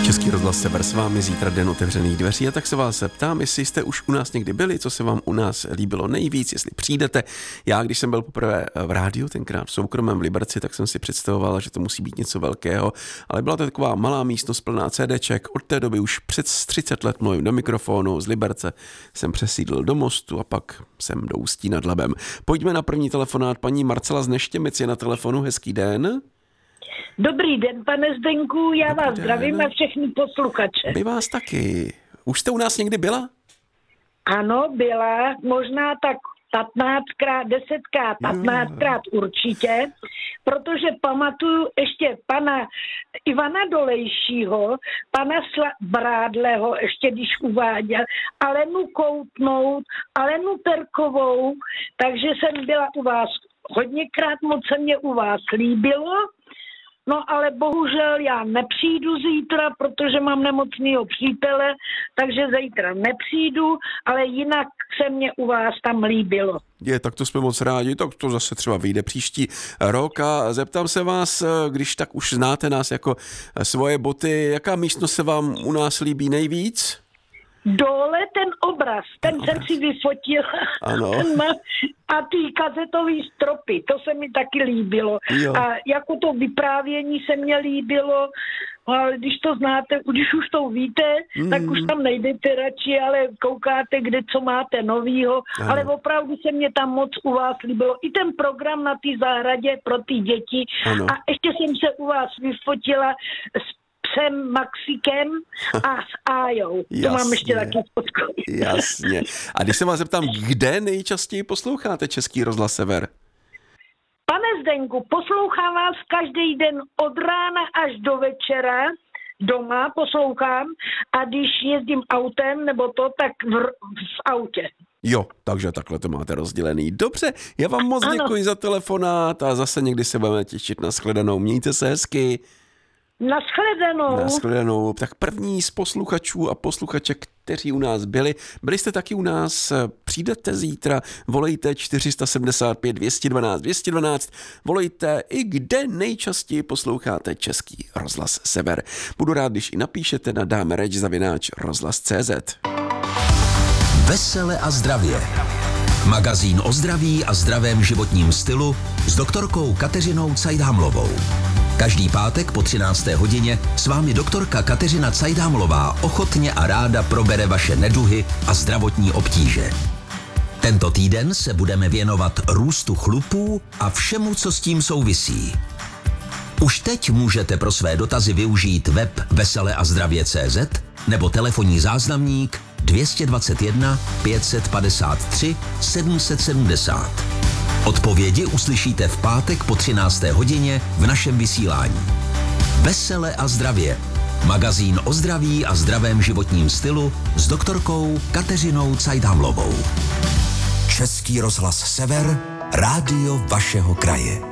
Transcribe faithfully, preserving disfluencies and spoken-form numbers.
Český rozhlas Sever s vámi, zítra den otevřených dveří, a tak se vás ptám, jestli jste už u nás někdy byli, co se vám u nás líbilo nejvíc, jestli přijdete. Já, když jsem byl poprvé v rádiu, tenkrát v soukromém v Liberci, tak jsem si představoval, že to musí být něco velkého, ale byla to taková malá místnost plná CDček. Od té doby už přes třicet let mluvím do mikrofonu, z Liberce jsem přesídl do Mostu a pak jsem do Ústí nad Labem. Pojďme na první telefonát. Paní Marcela z Neštěmic je na telefonu, hezký den. Dobrý den, pane Zdenku, já Dobrý vás den. zdravím a všechny posluchače. My vás taky. Už jste u nás někdy byla? Ano, byla, možná tak patnáctkrát, desetkrát, patnáctkrát určitě, protože pamatuju ještě pana Ivana Dolejšího, pana Sla- Brádleho, ještě když uváděl, Alenu Koutnou, Alenu Perkovou, takže jsem byla u vás hodněkrát, moc se mě u vás líbilo. No ale bohužel já nepřijdu zítra, protože mám nemocnýho přítele, takže zítra nepřijdu, ale jinak se mě u vás tam líbilo. Je, tak to jsme moc rádi, tak to zase třeba vyjde příští rok a zeptám se vás, když tak už znáte nás jako svoje boty, jaká místnost se vám u nás líbí nejvíc? Dole ten obraz, ten, ten obraz. jsem si vyfotil. Ano. A ty kazetový stropy, to se mi taky líbilo. Jo. A jako to vyprávění se mně líbilo, ale když to znáte, když už to víte, mm. tak už tam nejdete radši, ale koukáte, kde co máte novýho. Ano. Ale opravdu se mě tam moc u vás líbilo. I ten program na té zahradě pro ty děti. Ano. A ještě jsem se u vás vyfotila s psem Maxikem a s Ájou. To mám ještě taky fotku. Jasně. A když se vás zeptám, kde nejčastěji posloucháte Český rozhlas Sever? Pane Zdenku, poslouchám vás každý den od rána až do večera. Doma poslouchám a když jezdím autem nebo to, tak v, v autě. Jo, takže takhle to máte rozdělený. Dobře, já vám moc Ano. děkuji za telefonát a zase někdy se budeme těšit na shledanou. Mějte se hezky. Nashledanou. Nashledanou. Tak první z posluchačů a posluchaček, kteří u nás byli, byli jste taky u nás, přijdete zítra, volejte čtyři sedm pět dvě jedna dva dvě jedna dva, volejte i kde nejčastěji posloucháte Český rozhlas Sever. Budu rád, když i napíšete na dáme reč zavináč rozhlas tečka cé zet. Vesele a zdravě. Magazín o zdraví a zdravém životním stylu s doktorkou Kateřinou Cajdámlovou. Každý pátek po třinácté hodině s vámi doktorka Kateřina Cajdámlová ochotně a ráda probere vaše neduhy a zdravotní obtíže. Tento týden se budeme věnovat růstu chlupů a všemu, co s tím souvisí. Už teď můžete pro své dotazy využít web vesele a zdravě tečka cé zet nebo telefonní záznamník dvě stě dvacet jedna pět set padesát tři sedm set sedmdesát. Odpovědi uslyšíte v pátek po třinácté hodině v našem vysílání. Vesele a zdravě. Magazín o zdraví a zdravém životním stylu s doktorkou Kateřinou Cajdámlovou. Český rozhlas Sever, rádio vašeho kraje.